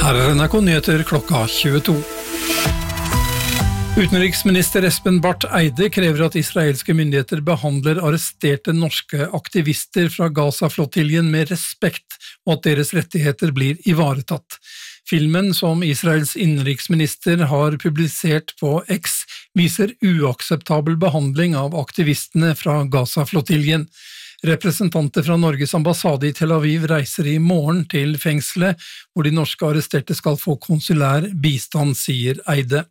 Her NRK Nyheter klokka 22. Utenriksminister Espen Barth Eide krever at israelske myndigheter behandler arresterte norske aktivister fra Gaza-flottiljen med respekt, og at deres rettigheter blir ivaretatt. Filmen som Israels innenriksminister har publisert på X viser uakseptabel behandling av aktivistene fra Gaza-flottiljen. Representanter fra Norges ambassade i Tel Aviv reiser i morgen til fengselet, hvor de norske arresterte skal få konsulær bistand, sier Eide.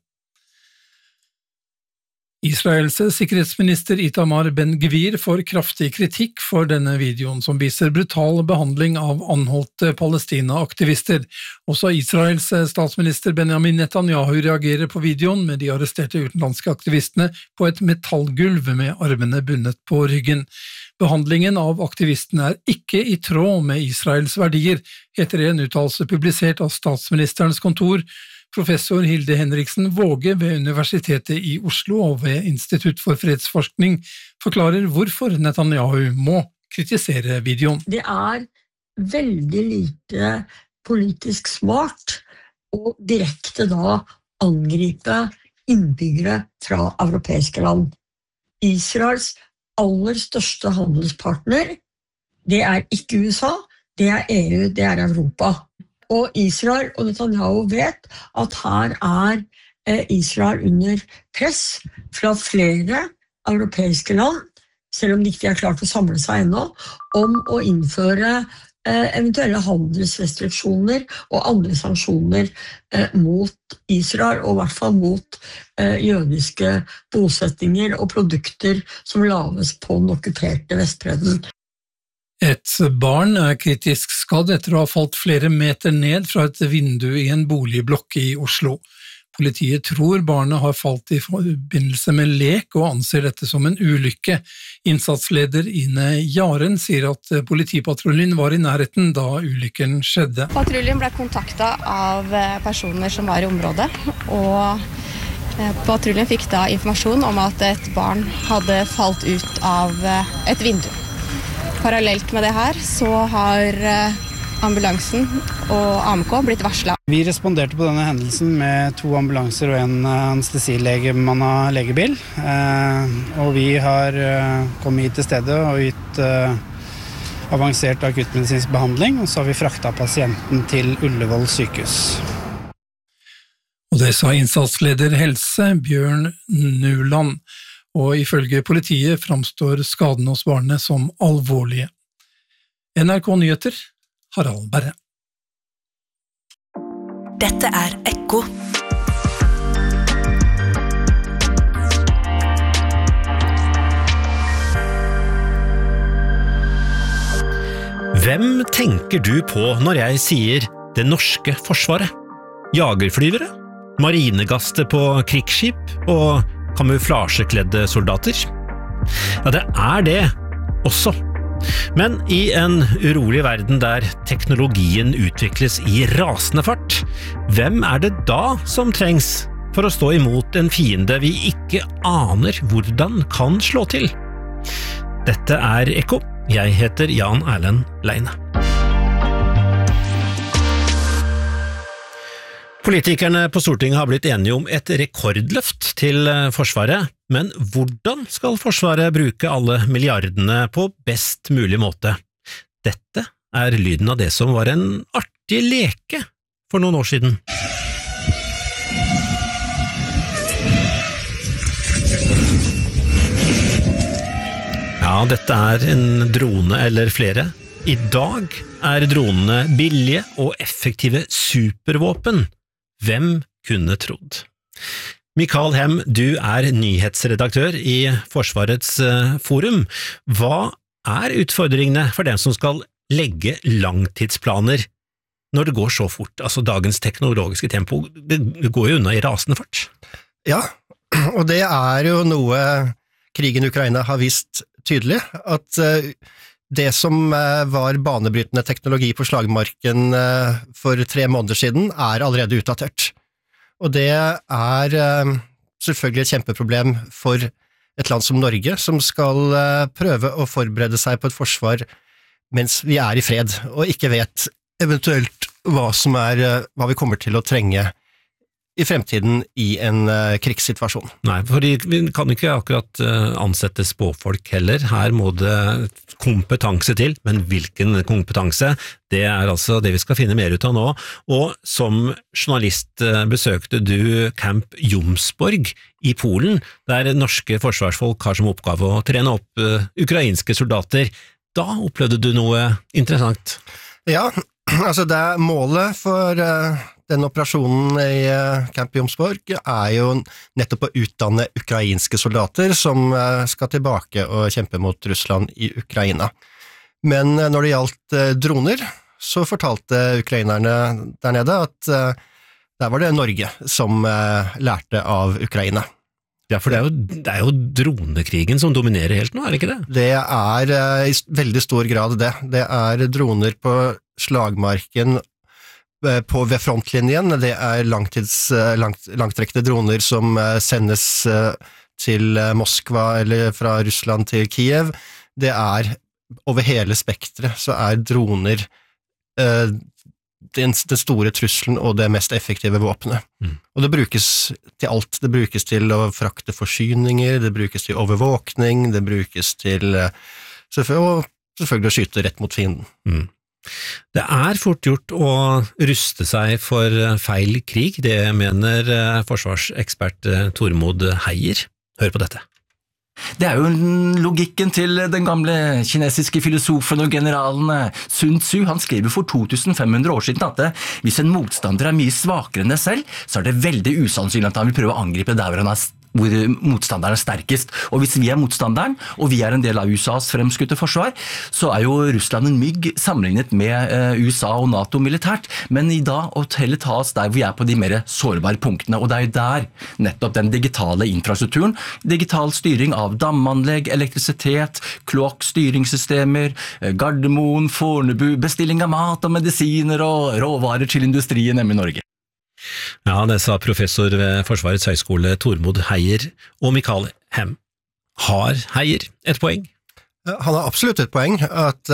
Israels sikkerhetsminister Itamar Ben-Gvir får kraftig kritikk for denne videoen som viser brutal behandling av anholdte Palestina-aktivister. Også Israels statsminister Benjamin Netanyahu reagerer på videoen med de arresterte utenlandske aktivistene på et metallgulv med armene bundet på ryggen. Behandlingen av aktivistene er ikke i tråd med Israels verdier, heter en uttalelse publisert av statsministerens kontor. Professor Hilde Henriksen Våge ved Universitetet i Oslo og ved Institutt for fredsforskning forklarer hvorfor Netanyahu må kritisere videoen. Det er veldig lite politisk smart å direkte da angripe innbyggere fra europeiske land. Israels aller største handelspartner, det er ikke USA, det er EU, det er Europa. Og Israel og Netanyahu vet at her er Israel under press fra flere europeiske land, selv om de ikke har klart å samle seg ennå, om å innføre eventuelle handelsrestriksjoner og andre sanksjoner mot Israel, og i hvert fall mot jødiske bosettinger og produkter som lages på den okkuperte Vestbredden. Et barn er kritisk skadd etter å ha falt flere meter ned fra et vindu i en boligblokk i Oslo. Politiet tror barnet har falt i forbindelse med lek og anser dette som en ulykke. Innsatsleder Ine Jaren sier at politipatruljen var i nærheten da ulykken skjedde. Patruljen ble kontaktet av personer som var i området, og patruljen fikk da informasjon om at et barn hadde falt ut av et vindu. Parallelt med det her så har ambulansen og AMK blitt varslet. Vi responderte på denne hendelsen med 2 ambulanser og en anestesilegemannet legebil. Og vi har kommet hit til stedet og gitt avansert akuttmedisinsk behandling, og så har vi fraktet pasienten til Ullevål sykehus. Og det sa innsatsleder helse Bjørn Nuland. Og ifølge politiet framstår skaden hos barnet som alvorlige. NRK Nyheter, Harald Berre. Dette er Ekko. Hvem tenker du på når jeg sier det norske forsvaret? Jagerflyvere? Marinegaster på krigsskip og kamuflasjekledde soldater? Ja, det er det også. Men i en urolig verden der teknologien utvikles i rasende fart, hvem er det da som trengs for å stå imot en fiende vi ikke aner hvordan kan slå til? Dette er Ekko. Jeg heter Jan Erlend Leine. Politikerne på Stortinget har blitt enige om et rekordløft til Forsvaret, men hvordan skal Forsvaret bruke alle milliardene på best mulig måte? Dette er lyden av det som var en artig leke for noen år siden. Ja, dette er en drone eller flere. I dag er dronene billige og effektive supervåpen. Hvem kunne trodd? Mikael Hem, du er nyhetsredaktør i Forsvarets forum. Hva er utfordringene for dem som skal legge langtidsplaner når det går så fort? Altså dagens teknologiske tempo, det går jo unna i rasende fart. Ja, og det er jo noe krigen i Ukraina har vist tydelig, at det som var banebrytende teknologi på slagmarken for 3 måneder siden er allerede utdatert. Og det er selvfølgelig et kjempeproblem for et land som Norge, som skal prøve å forberede seg på et forsvar mens vi er i fred, og ikke vet eventuelt hva vi kommer til å trenge i fremtiden i en krigssituasjon. Nei, fordi vi kan ikke akkurat ansette spåfolk heller. Her må det kompetanse til, men hvilken kompetanse? Det altså det vi skal finne mer ut av nå. Og som journalist besøkte du Camp Jomsborg i Polen, der norske forsvarsfolk har som oppgave å trene opp ukrainske soldater. Da opplevde du noe interessant? Ja, altså det målet for den operasjonen i Camp Jomsborg jo nettopp å utdanne ukrainske soldater som skal tilbake og kjempe mot Russland i Ukraina. Men når det gjaldt droner, så fortalte ukrainerne der nede at der var det Norge som lærte av Ukraina. Ja, for det er jo dronekrigen som dominerer helt nå, det ikke det? Det i veldig stor grad det. Det droner på slagmarken ved frontlinjen, det langtrekkende droner som sendes til Moskva eller fra Russland til Kiev. Det over hele spektret så droner den store trusselen og det mest effektive våpenet. Og det brukes til alt. Det brukes til å frakte forsyninger, det brukes til overvåkning, det brukes til selvfølgelig å skyte rett mot fienden. Det fort gjort å ruste seg for feil krig, det mener forsvarsekspert Tormod Heier. Hør på dette. Det jo logikken til den gamle kinesiske filosofen og generalen Sun Tzu. Han skrev for 2500 år siden at hvis en motstander mye svakere enn deg selv, så det veldig usannsynlig at han vil prøve å angripe der hvor motstanderen sterkest. Og hvis vi motstanderen, og vi en del av USAs fremskutte forsvar, så jo Russland en mygg sammenlignet med USA og NATO militært. Men i dag å heller ta oss der hvor vi på de mer sårbare punktene, og det jo der nettopp den digitale infrastrukturen, digital styring av damanlegg, elektrisitet, kloakkstyringssystemer, Gardermoen, Fornebu, bestilling av mat og medisiner og råvarer til industrien hjemme i Norge. Ja, det sa professor ved Forsvarets høgskole Tormod Heier og Mikael Hem. Har Heier et poeng? Han har absolutt et poeng, at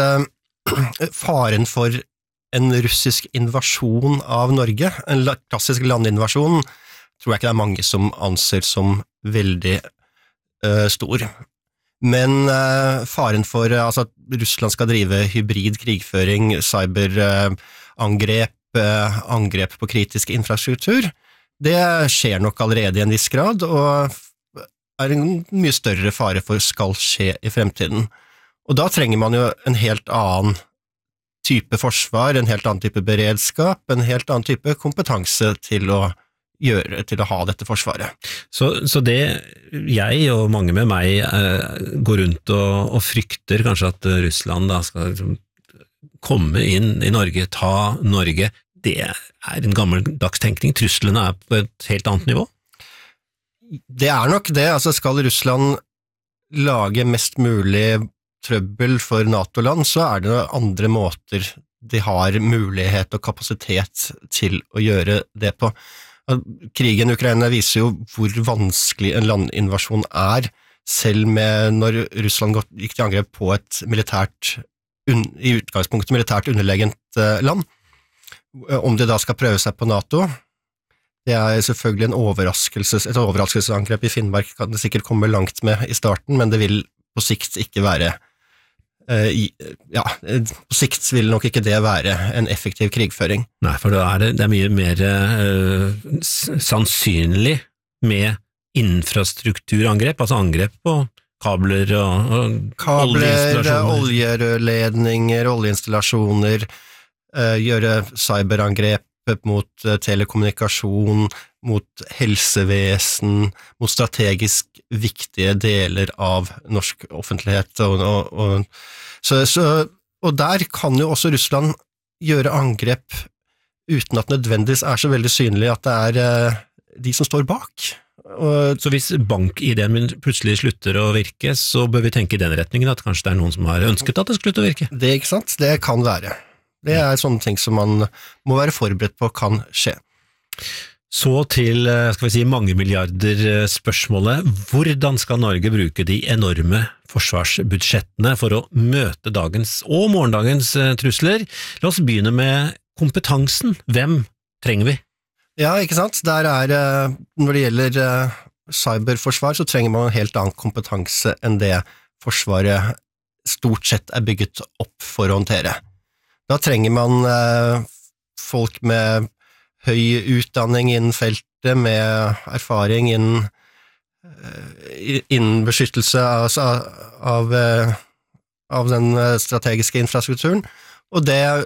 faren for en russisk invasjon av Norge, en klassisk landinvasjon, tror jeg ikke det mange som anser som veldig stor. Men faren for at Russland skal drive hybrid krigføring, cyberangrep, angrep på kritisk infrastruktur, det skjer nok allerede i en viss grad, og en mye større fare for skal skje i fremtiden. Og da trenger man jo en helt annen type forsvar, en helt annen type beredskap, en helt annen type kompetanse til å ha dette forsvaret. Så det jeg og mange med meg går rundt og frykter kanskje at Russland da skal komme inn i Norge, ta Norge, det en gammeldags tenkning. Truslene på et helt annet nivå? Det nok det. Skal Russland lage mest mulig trøbbel for NATO-land, så det andre måter de har mulighet og kapasitet til å gjøre det på. Krigen i Ukraina viser jo hvor vanskelig en landinvasjon selv med når Russland gikk til angrep på et i utgangspunktet militært underlegent land. Om de da skal prøve seg på NATO, det selvfølgelig et overraskelsesangrep i Finnmark kan det sikkert komme langt med i starten, men det vil på sikt ikke være på sikt vil nok ikke det være en effektiv krigføring. Nei, for det mye mer sannsynlig med infrastrukturangrep, angrep på kabler og oljerørledninger, oljeinstallasjoner, gjøre cyberangrep mot telekommunikasjon, mot helsevesen, mot strategisk viktige deler av norsk offentlighet. Og der kan jo også Russland gjøre angrep uten at nødvendigvis så veldig synlig at det de som står bak. Så hvis bank-ID-en plutselig slutter å virke, så bør vi tenke i den retningen at kanskje det noen som har ønsket at det slutter å virke? Det ikke sant? Det kan være. Det sånne ting som man må være forberedt på kan skje. Så til, mange milliarder spørsmålet. Hvordan skal Norge bruke de enorme forsvarsbudsjettene for å møte dagens og morgendagens trusler? La oss begynne med kompetansen, hvem trenger vi? Ja, ikke sant? Når det gjelder cyberforsvar, så trenger man en helt annen kompetanse enn det Forsvaret stort sett er bygget opp for å håndtere. Da trenger man folk med høy utdanning innen feltet, med erfaring innen beskyttelse av den strategiske infrastrukturen, og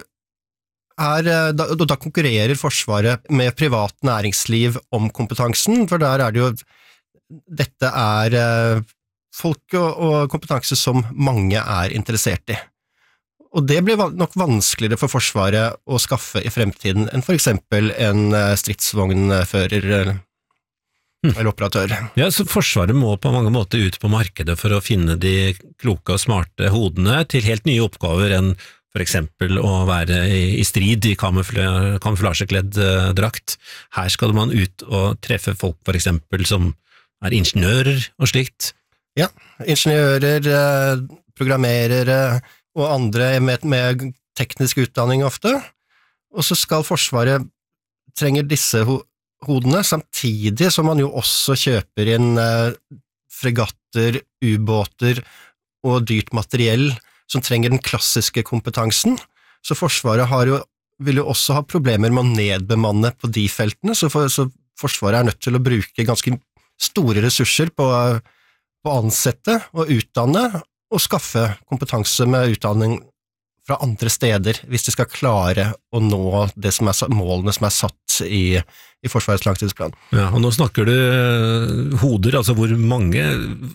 da konkurrerer Forsvaret med privat næringsliv om kompetansen, for der det jo dette folk og kompetanse som mange er interessert i. Og det blir nok vanskeligere for Forsvaret å skaffe i fremtiden enn for eksempel en stridsvognfører eller operatør. Ja, så Forsvaret må på mange måter ut på markedet for å finne de kloke og smarte hodene til helt nye oppgaver enn for eksempel å være i strid i kamuflasjekledd drakt. Her skal man ut og treffe folk for eksempel som ingeniører og slikt. Ja, ingeniører, programmerere og andre med teknisk utdanning ofte. Og så skal Forsvaret trenger disse hodene, samtidig som man jo også kjøper inn fregatter, ubåter og dyrt materiell som trenger den klassiske kompetansen. Så Forsvaret vil jo også ha problemer med å nedbemanne på de feltene, så Forsvaret nødt til å bruke ganske store ressurser på å ansette og utdanne og skaffe kompetanse med utdanning fra andre steder hvis de skal klare å nå det som målene som satt i Forsvarets langtidsplan. Ja, og nå snakker du hoder, altså hvor mange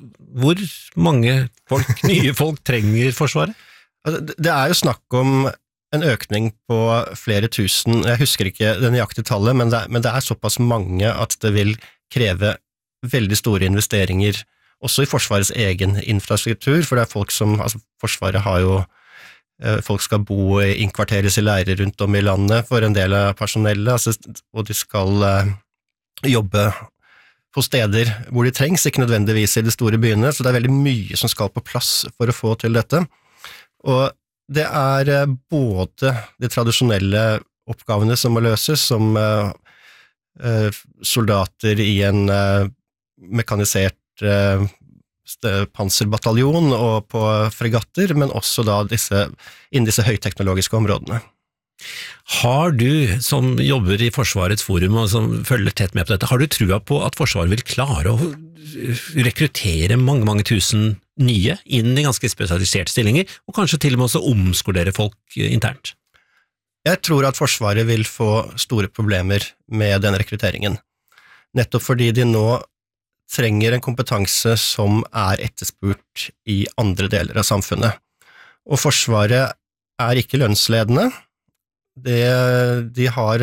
nye folk trenger Forsvaret? Det jo snakk om en økning på flere tusen, jeg husker ikke det nøyaktige tallet, men det såpass mange at det vil kreve veldig store investeringer, også i Forsvarets egen infrastruktur, for det folk Forsvaret har jo, folk skal innkvarteres i leirer rundt om i landet for en del av personellet, og de skal jobbe på steder hvor de trengs, ikke nødvendigvis i de store byene, så det veldig mye som skal på plass for å få til dette. Og det både de tradisjonelle oppgavene som må løses, som soldater i en mekanisert panserbataljon og på fregatter, men også da innen disse høyteknologiske områdene. Har du, som jobber i Forsvarets forum og som følger tett med på dette, har du trua på at Forsvaret vil klare å rekruttere mange tusen nye inn i ganske spesialiserte stillinger, og kanskje til og med også omskolere folk internt? Jeg tror at Forsvaret vil få store problemer med den rekrutteringen, nettopp fordi de nå trenger en kompetanse som etterspurt i andre deler av samfunnet. Og Forsvaret ikke lønnsledende. De har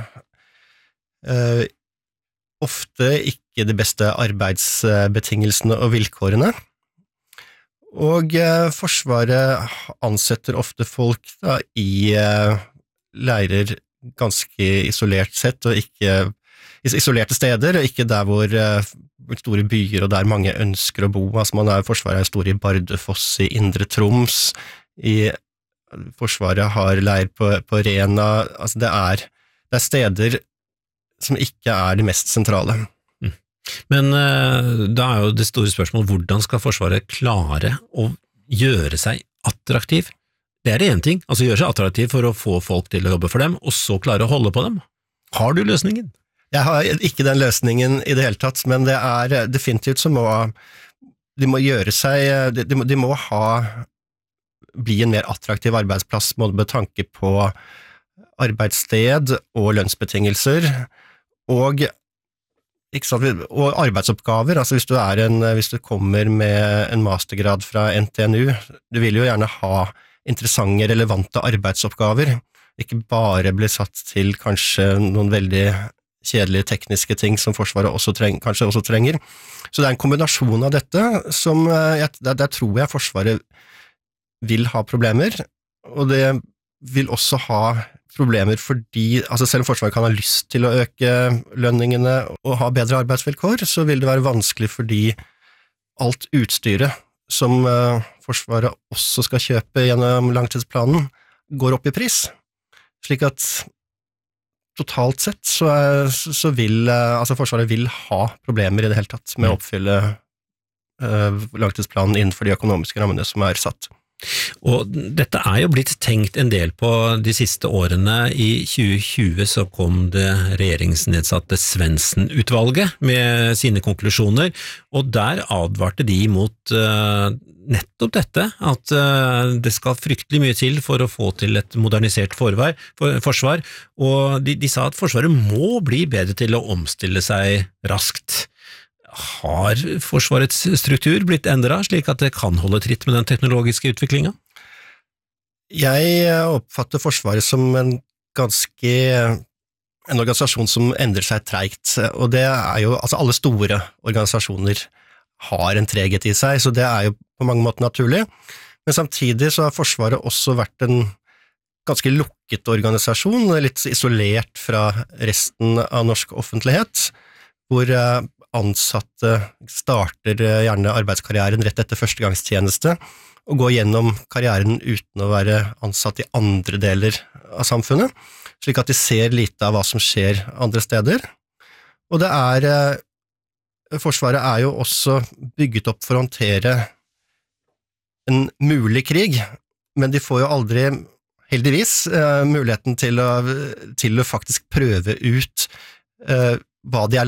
ofte ikke de beste arbeidsbetingelsene og vilkårene. Og Forsvaret ansetter ofte folk i leirer ganske isolert sett, og ikke isolerte steder, og ikke der hvor store byer og der mange ønsker å bo. Forsvaret stor i Bardufoss, i Indre Troms, Forsvaret har leir på Rena, det steder som ikke de mest sentrale. Men da jo det store spørsmålet, hvordan skal Forsvaret klare å gjøre seg attraktiv? Det det ene ting, altså gjøre seg attraktiv for å få folk til å jobbe for dem, og så klare å holde på dem. Har du løsningen? Jeg har ikke den løsningen i det hele tatt, men det definitivt så de må gjøre seg, de må bli en mer attraktiv arbeidsplass med tanke på arbeidssted og lønnsbetingelser, og arbeidsoppgaver. Altså hvis du kommer med en mastergrad fra NTNU, du vil jo gjerne ha interessante, relevante arbeidsoppgaver, ikke bare bli satt til kanskje noen veldig kjedelige tekniske ting som Forsvaret kanskje også trenger. Så det en kombinasjon av dette som der tror jeg Forsvaret vil ha problemer, og det vil også ha problemer fordi, selv om Forsvaret kan ha lyst til å øke lønningene og ha bedre arbeidsvilkår, så vil det være vanskelig fordi alt utstyret som Forsvaret også skal kjøpe gjennom langtidsplanen, går opp i pris. Slik at totalt sett så vil Forsvaret vil ha problemer i det hele tatt med å oppfylle langtidsplanen innenfor de økonomiske rammene som satt. Og dette jo blitt tenkt en del på de siste årene. I 2020 så kom det regjeringsnedsatte Svendsen-utvalget med sine konklusjoner, og der advarte de mot nettopp dette, at det skal fryktelig mye til for å få til et modernisert forsvar, og de sa at Forsvaret må bli bedre til å omstille seg raskt. Har Forsvarets struktur blitt endret slik at det kan holde tritt med den teknologiske utviklingen? Jeg oppfatter Forsvaret som en organisasjon som endrer seg tregt, og det jo, alle store organisasjoner har en treghet i seg, så det jo på mange måter naturlig, men samtidig så har Forsvaret også vært en ganske lukket organisasjon, litt isolert fra resten av norsk offentlighet, hvor ansatte starter gjerne arbeidskarrieren rett etter førstegangstjeneste og går gjennom karrieren uten å være ansatt i andre deler av samfunnet, slik at de ser lite av hva som skjer andre steder. Og Forsvaret jo også bygget opp for å håndtere en mulig krig, men de får jo aldri, heldigvis, muligheten til å faktisk prøve ut hva de